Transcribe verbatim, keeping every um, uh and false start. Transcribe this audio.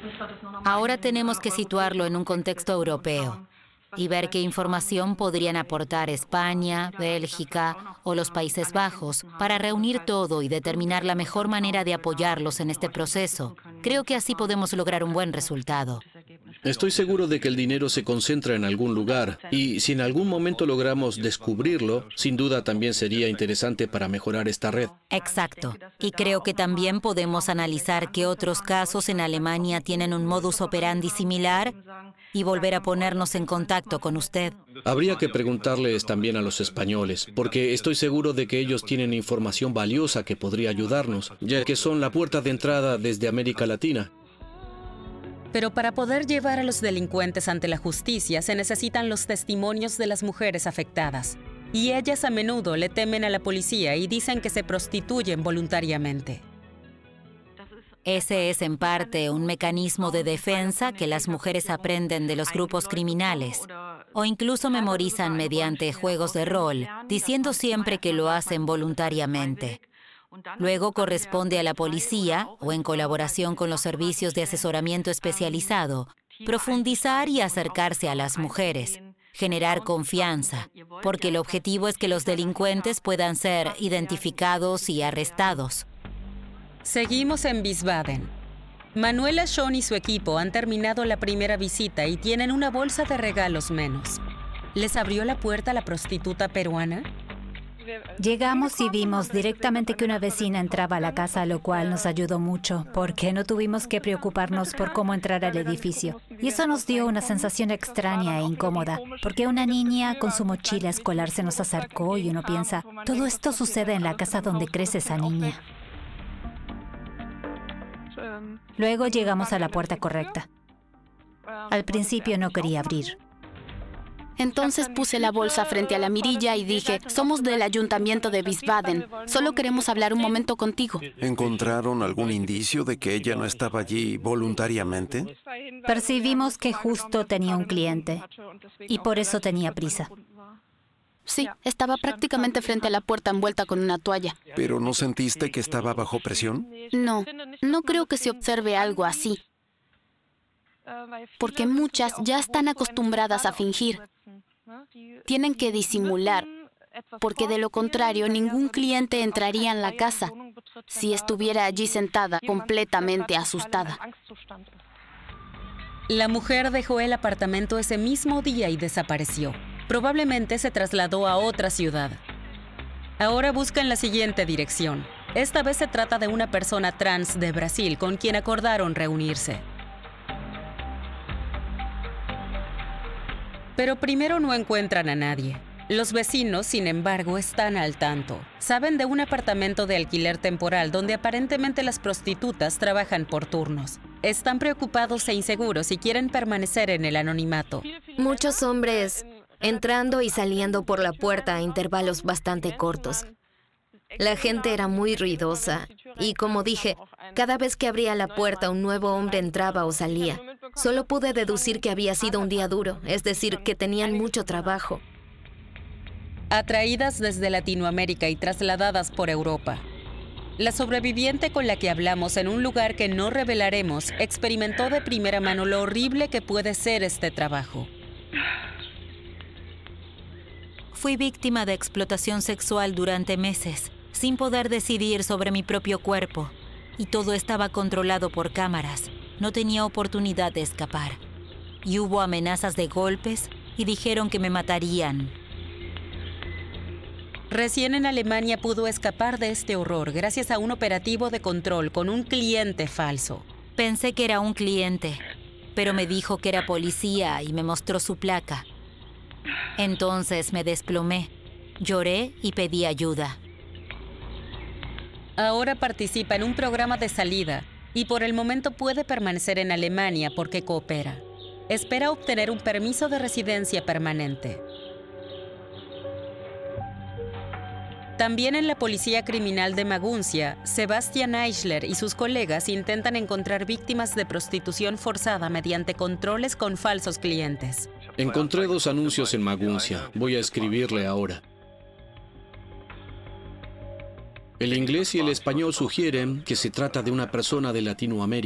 Ahora tenemos que situarlo en un contexto europeo y ver qué información podrían aportar España, Bélgica o los Países Bajos para reunir todo y determinar la mejor manera de apoyarlos en este proceso. Creo que así podemos lograr un buen resultado. Estoy seguro de que el dinero se concentra en algún lugar y si en algún momento logramos descubrirlo, sin duda también sería interesante para mejorar esta red. Exacto. Y creo que también podemos analizar qué otros casos en Alemania tienen un modus operandi similar y volver a ponernos en contacto con usted. Habría que preguntarles también a los españoles, porque estoy seguro de que ellos tienen información valiosa que podría ayudarnos, ya que son la puerta de entrada desde América Latina. Pero para poder llevar a los delincuentes ante la justicia se necesitan los testimonios de las mujeres afectadas. Y ellas a menudo le temen a la policía y dicen que se prostituyen voluntariamente. Ese es en parte un mecanismo de defensa que las mujeres aprenden de los grupos criminales o incluso memorizan mediante juegos de rol, diciendo siempre que lo hacen voluntariamente. Luego corresponde a la policía, o en colaboración con los servicios de asesoramiento especializado, profundizar y acercarse a las mujeres, generar confianza, porque el objetivo es que los delincuentes puedan ser identificados y arrestados. Seguimos en Wiesbaden. Manuela Schon y su equipo han terminado la primera visita y tienen una bolsa de regalos menos. ¿Les abrió la puerta la prostituta peruana? Llegamos y vimos directamente que una vecina entraba a la casa, lo cual nos ayudó mucho, porque no tuvimos que preocuparnos por cómo entrar al edificio. Y eso nos dio una sensación extraña e incómoda, porque una niña con su mochila escolar se nos acercó y uno piensa, todo esto sucede en la casa donde crece esa niña. Luego llegamos a la puerta correcta. Al principio no quería abrir. Entonces puse la bolsa frente a la mirilla y dije, somos del ayuntamiento de Wiesbaden, solo queremos hablar un momento contigo. ¿Encontraron algún indicio de que ella no estaba allí voluntariamente? Percibimos que justo tenía un cliente y por eso tenía prisa. Sí, estaba prácticamente frente a la puerta envuelta con una toalla. ¿Pero no sentiste que estaba bajo presión? No, no creo que se observe algo así, porque muchas ya están acostumbradas a fingir. Tienen que disimular, porque de lo contrario ningún cliente entraría en la casa si estuviera allí sentada, completamente asustada. La mujer dejó el apartamento ese mismo día y desapareció. Probablemente se trasladó a otra ciudad. Ahora busca en la siguiente dirección. Esta vez se trata de una persona trans de Brasil con quien acordaron reunirse. Pero primero no encuentran a nadie. Los vecinos, sin embargo, están al tanto. Saben de un apartamento de alquiler temporal donde aparentemente las prostitutas trabajan por turnos. Están preocupados e inseguros y quieren permanecer en el anonimato. Muchos hombres entrando y saliendo por la puerta a intervalos bastante cortos. La gente era muy ruidosa y, como dije, cada vez que abría la puerta un nuevo hombre entraba o salía. Solo pude deducir que había sido un día duro, es decir, que tenían mucho trabajo. Atraídas desde Latinoamérica y trasladadas por Europa. La sobreviviente con la que hablamos en un lugar que no revelaremos experimentó de primera mano lo horrible que puede ser este trabajo. Fui víctima de explotación sexual durante meses, sin poder decidir sobre mi propio cuerpo. Y todo estaba controlado por cámaras. No tenía oportunidad de escapar. Y hubo amenazas de golpes y dijeron que me matarían. Recién en Alemania pudo escapar de este horror gracias a un operativo de control con un cliente falso. Pensé que era un cliente, pero me dijo que era policía y me mostró su placa. Entonces me desplomé, lloré y pedí ayuda. Ahora participa en un programa de salida y por el momento puede permanecer en Alemania porque coopera. Espera obtener un permiso de residencia permanente. También en la Policía Criminal de Maguncia, Sebastian Eichler y sus colegas intentan encontrar víctimas de prostitución forzada mediante controles con falsos clientes. Encontré dos anuncios en Maguncia. Voy a escribirle ahora. El inglés y el español sugieren que se trata de una persona de Latinoamérica.